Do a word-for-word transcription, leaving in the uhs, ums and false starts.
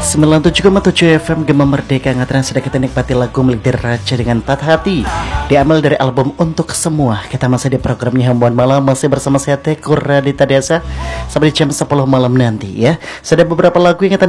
sembilan puluh tujuh koma tujuh F M Gema Merdeka Ngatran sudah kita nikmati lagu milik Diraja dengan Empat Hati, diambil dari album Untuk Semua. Kita masih di programnya Hambaan Malam, masih bersama saya Tekur Radita Desa sampai jam sepuluh malam nanti ya. Sudah beberapa lagu yang kita